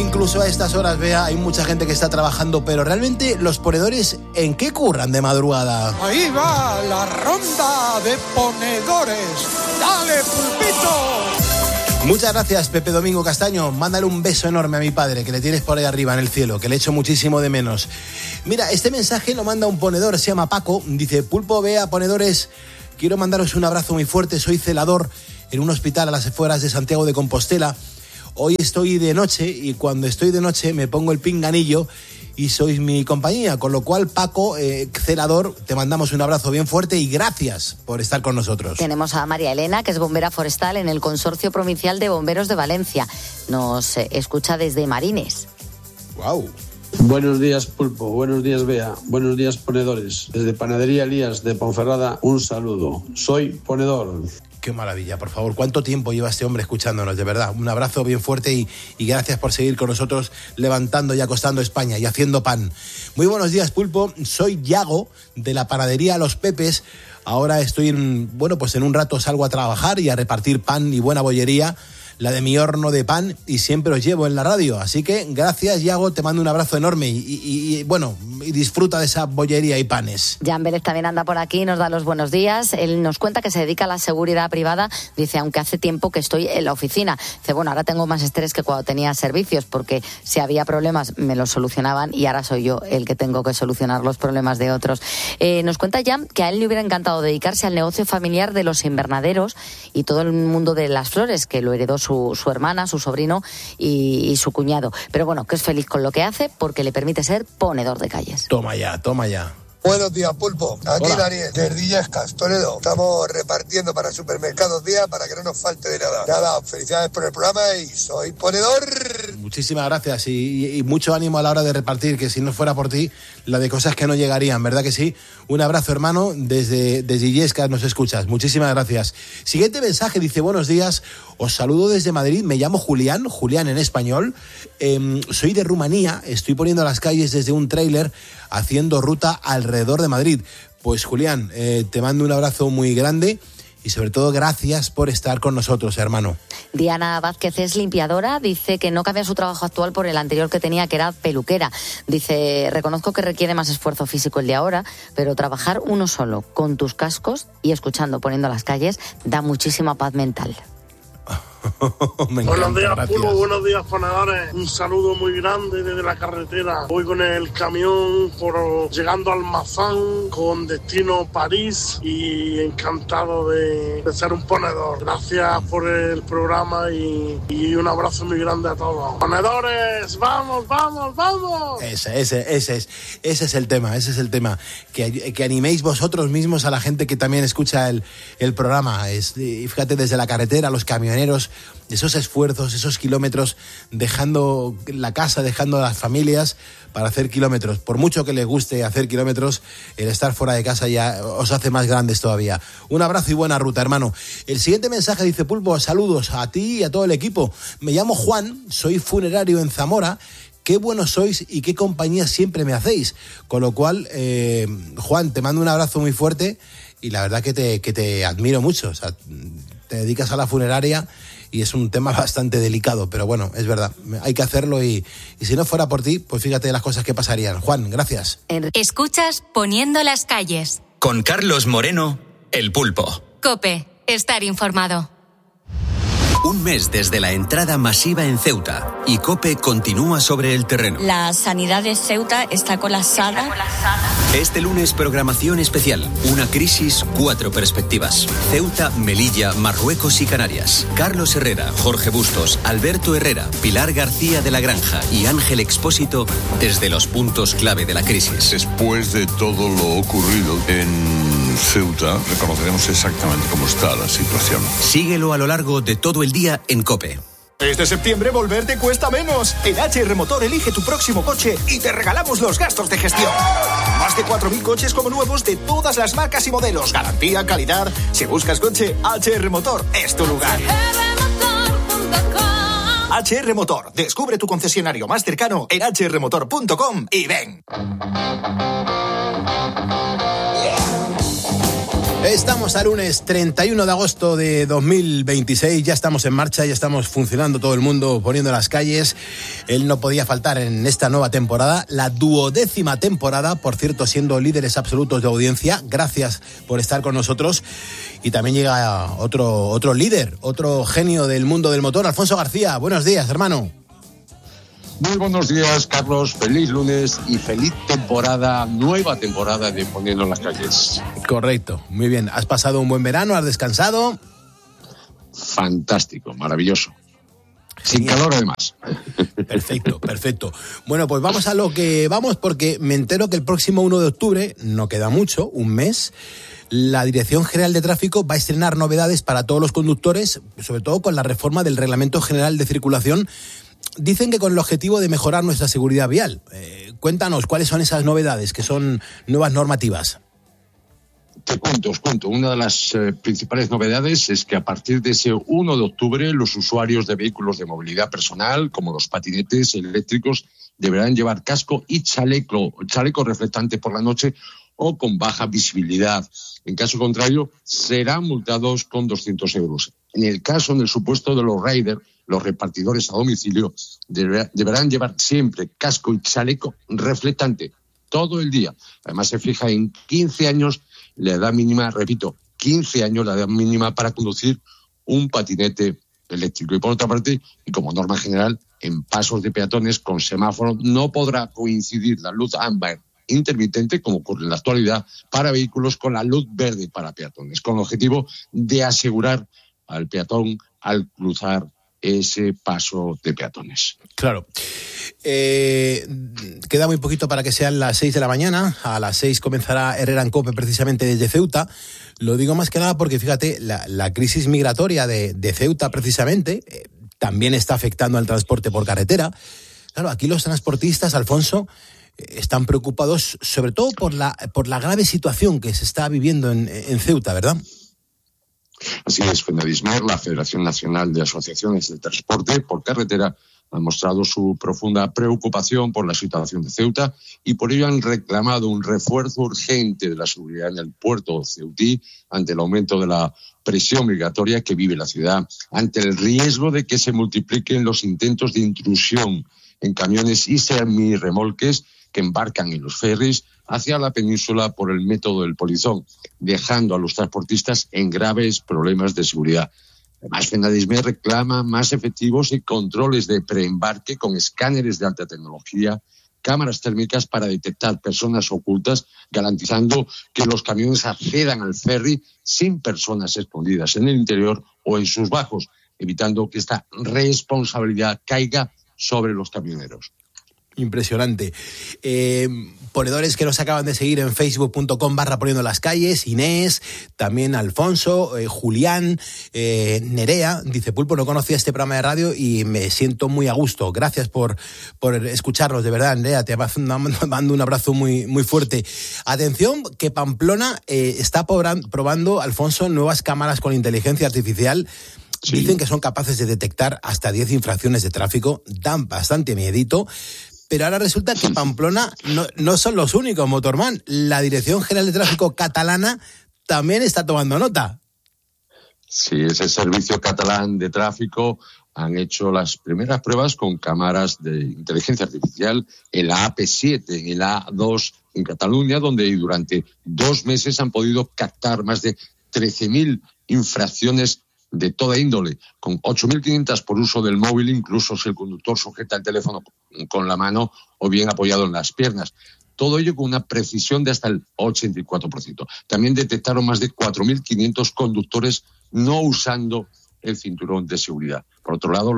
incluso a estas horas, Bea, hay mucha gente que está trabajando, pero realmente los ponedores, ¿en qué curran de madrugada? Ahí va la ronda de ponedores. ¡Dale, pulpito! Muchas gracias, Pepe Domingo Castaño. Mándale un beso enorme a mi padre, que le tienes por ahí arriba en el cielo, que le echo muchísimo de menos. Mira, este mensaje lo manda un ponedor, se llama Paco. Dice: Pulpo, Bea, ponedores, quiero mandaros un abrazo muy fuerte. Soy celador en un hospital a las afueras de Santiago de Compostela. Hoy estoy de noche y cuando estoy de noche me pongo el pinganillo y sois mi compañía. Con lo cual, Paco, celador, te mandamos un abrazo bien fuerte y gracias por estar con nosotros. Tenemos a María Elena, que es bombera forestal en el Consorcio Provincial de Bomberos de Valencia. Nos escucha desde Marines. ¡Guau! Buenos días, Pulpo. Buenos días, Bea. Buenos días, ponedores. Desde Panadería Elías de Ponferrada, un saludo. Soy ponedor. Qué maravilla, por favor. ¿Cuánto tiempo lleva este hombre escuchándonos? De verdad, un abrazo bien fuerte y gracias por seguir con nosotros levantando y acostando España y haciendo pan. Muy buenos días, Pulpo. Soy Yago, de la panadería Los Pepes. Ahora estoy en un rato salgo a trabajar y a repartir pan y buena bollería, la de mi horno de pan, y siempre os llevo en la radio. Así que gracias, Yago, te mando un abrazo enorme y disfruta de esa bollería y panes. Jan Vélez también anda por aquí, nos da los buenos días. Él nos cuenta que se dedica a la seguridad privada. Dice, aunque hace tiempo que estoy en la oficina. Dice, bueno, ahora tengo más estrés que cuando tenía servicios, porque si había problemas me los solucionaban y ahora soy yo el que tengo que solucionar los problemas de otros. Nos cuenta Jan que a él le hubiera encantado dedicarse al negocio familiar de los invernaderos y todo el mundo de las flores, que lo heredó su hermana, su sobrino y su cuñado. Pero bueno, que es feliz con lo que hace porque le permite ser ponedor de calles. Toma ya. Buenos días, Pulpo. Aquí Hola. Daniel, de Ardillescas, Toledo. Estamos repartiendo para Supermercados Día para que no nos falte de nada. Nada, felicidades por el programa y soy ponedor. Muchísimas gracias y mucho ánimo a la hora de repartir, que si no fuera por ti, la de cosas que no llegarían, ¿verdad que sí? Un abrazo, hermano, desde Illescas nos escuchas. Muchísimas gracias. Siguiente mensaje, dice, buenos días, os saludo desde Madrid, me llamo Julián en español, soy de Rumanía, estoy poniendo las calles desde un tráiler haciendo ruta alrededor de Madrid. Pues Julián, te mando un abrazo muy grande y sobre todo gracias por estar con nosotros, hermano. Diana Vázquez es limpiadora, dice que no cambia su trabajo actual por el anterior que tenía, que era peluquera. Dice, reconozco que requiere más esfuerzo físico el de ahora, pero trabajar uno solo, con tus cascos y escuchando, poniendo las calles, da muchísima paz mental. Buenos días, Pulpo, buenos días, ponedores. Un saludo muy grande desde la carretera. Voy con el camión llegando a Almazán con destino París y encantado de ser un ponedor. Gracias por el programa y un abrazo muy grande a todos. ¡Ponedores! ¡Vamos! Ese es el tema, que animéis vosotros mismos a la gente que también escucha el programa. Y fíjate, desde la carretera, los camioneros, esos esfuerzos, esos kilómetros, dejando la casa, dejando las familias para hacer kilómetros. Por mucho que les guste hacer kilómetros, el estar fuera de casa ya os hace más grandes todavía. Un abrazo y buena ruta, hermano. El siguiente mensaje dice, Pulpo, saludos a ti y a todo el equipo. Me llamo Juan, soy funerario en Zamora. Qué buenos sois y qué compañía siempre me hacéis. Con lo cual, Juan, te mando un abrazo muy fuerte y la verdad que te admiro mucho. O sea, te dedicas a la funeraria y es un tema bastante delicado, pero bueno, es verdad, hay que hacerlo y si no fuera por ti, pues fíjate las cosas que pasarían. Juan, gracias. Escuchas Poniendo las calles. Con Carlos Moreno, El Pulpo. COPE, estar informado. Un mes desde la entrada masiva en Ceuta y COPE continúa sobre el terreno. La sanidad de Ceuta está colapsada. Este lunes, programación especial. Una crisis, 4 perspectivas. Ceuta, Melilla, Marruecos y Canarias. Carlos Herrera, Jorge Bustos, Alberto Herrera, Pilar García de la Granja y Ángel Expósito desde los puntos clave de la crisis. Después de todo lo ocurrido en Ceuta, reconoceremos exactamente cómo está la situación. Síguelo a lo largo de todo el día en COPE. Este septiembre volver te cuesta menos. En HR Motor elige tu próximo coche y te regalamos los gastos de gestión. Más de 4.000 coches como nuevos de todas las marcas y modelos. Garantía, calidad. Si buscas coche, HR Motor es tu lugar. HR Motor. Descubre tu concesionario más cercano en hrmotor.com y ven. Estamos a lunes 31 de agosto de 2026, ya estamos en marcha, ya estamos funcionando todo el mundo, poniendo las calles. Él no podía faltar en esta nueva temporada, la 12ª temporada, por cierto, siendo líderes absolutos de audiencia. Gracias por estar con nosotros. Y también llega otro líder, otro genio del mundo del motor, Alfonso García. Buenos días, hermano. Muy buenos días, Carlos. Feliz lunes y feliz temporada, nueva temporada de Poniendo las Calles. Correcto, muy bien. ¿Has pasado un buen verano? ¿Has descansado? Fantástico, maravilloso. Sin calor, además. Perfecto, perfecto. Bueno, pues vamos a lo que vamos, porque me entero que el próximo 1 de octubre, no queda mucho, un mes, la Dirección General de Tráfico va a estrenar novedades para todos los conductores, sobre todo con la reforma del Reglamento General de Circulación. Dicen que con el objetivo de mejorar nuestra seguridad vial. Cuéntanos, ¿cuáles son esas novedades, que son nuevas normativas? Os cuento. Una de las principales novedades es que a partir de ese 1 de octubre los usuarios de vehículos de movilidad personal, como los patinetes eléctricos, deberán llevar casco y chaleco reflectante por la noche o con baja visibilidad. En caso contrario, serán multados con 200 euros. En el supuesto de los riders, los repartidores a domicilio deberán llevar siempre casco y chaleco reflectante todo el día. Además, se fija en 15 años la edad mínima, repito, 15 años la edad mínima para conducir un patinete eléctrico. Y por otra parte, y como norma general, en pasos de peatones con semáforo no podrá coincidir la luz ámbar intermitente, como ocurre en la actualidad, para vehículos con la luz verde para peatones, con el objetivo de asegurar al peatón al cruzar ese paso de peatones. Claro. Queda muy poquito para que sean las 6 de la mañana. A las 6 comenzará Herrera en Cope, precisamente desde Ceuta. Lo digo más que nada porque, fíjate, la crisis migratoria de Ceuta, precisamente, también está afectando al transporte por carretera. Claro, aquí los transportistas, Alfonso, están preocupados sobre todo por la grave situación que se está viviendo en Ceuta, ¿verdad? Así es, FENADISMER, la Federación Nacional de Asociaciones de Transporte por Carretera, ha mostrado su profunda preocupación por la situación de Ceuta y por ello han reclamado un refuerzo urgente de la seguridad en el puerto ceutí ante el aumento de la presión migratoria que vive la ciudad, ante el riesgo de que se multipliquen los intentos de intrusión en camiones y semirremolques que embarcan en los ferries hacia la península por el método del polizón, dejando a los transportistas en graves problemas de seguridad. Además, FENADISMER reclama más efectivos y controles de preembarque con escáneres de alta tecnología, cámaras térmicas para detectar personas ocultas, garantizando que los camiones accedan al ferry sin personas escondidas en el interior o en sus bajos, evitando que esta responsabilidad caiga sobre los camioneros. Impresionante. Ponedores que nos acaban de seguir en facebook.com/poniendo las calles, Inés, también Alfonso, Julián, Nerea, dice: Pulpo, no conocía este programa de radio y me siento muy a gusto. Gracias por escucharnos, de verdad, Nerea, te mando un abrazo muy, muy fuerte. Atención, que Pamplona está probando, Alfonso, nuevas cámaras con inteligencia artificial. Sí. Dicen que son capaces de detectar hasta 10 infracciones de tráfico, dan bastante miedito. Pero ahora resulta que Pamplona no son los únicos, Motorman. La Dirección General de Tráfico catalana también está tomando nota. Sí, ese servicio catalán de tráfico han hecho las primeras pruebas con cámaras de inteligencia artificial en la AP7, en la A2 en Cataluña, donde durante 2 meses han podido captar más de 13.000 infracciones de toda índole, con 8.500 por uso del móvil, incluso si el conductor sujeta el teléfono con la mano o bien apoyado en las piernas. Todo ello con una precisión de hasta el 84%. También detectaron más de 4.500 conductores no usando el cinturón de seguridad. Por otro lado,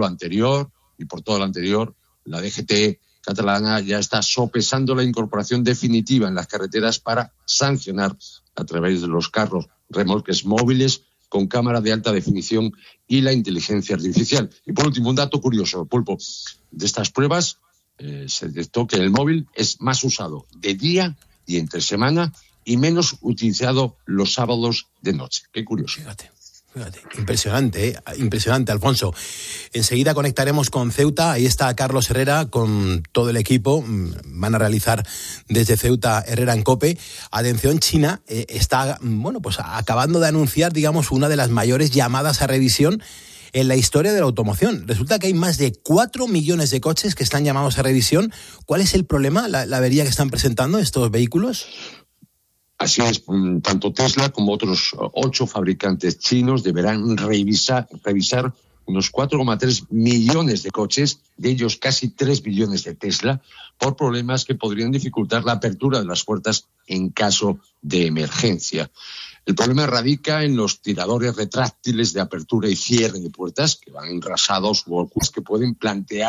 por todo lo anterior, la DGT catalana ya está sopesando la incorporación definitiva en las carreteras para sancionar a través de los carros remolques móviles con cámara de alta definición y la inteligencia artificial. Y por último, un dato curioso, Pulpo. De estas pruebas se detectó que el móvil es más usado de día y entre semana y menos utilizado los sábados de noche. Qué curioso. Fíjate. Fíjate, impresionante, Alfonso. Enseguida conectaremos con Ceuta, ahí está Carlos Herrera con todo el equipo, van a realizar desde Ceuta Herrera en COPE. Atención, China está, pues acabando de anunciar, digamos, una de las mayores llamadas a revisión en la historia de la automoción. Resulta que hay más de 4 millones de coches que están llamados a revisión. ¿Cuál es el problema, la avería que están presentando estos vehículos? Así es, tanto Tesla como otros 8 fabricantes chinos deberán revisar unos 4,3 millones de coches, de ellos casi 3 millones de Tesla, por problemas que podrían dificultar la apertura de las puertas en caso de emergencia. El problema radica en los tiradores retráctiles de apertura y cierre de puertas que van enrasados o ocultos que pueden plantear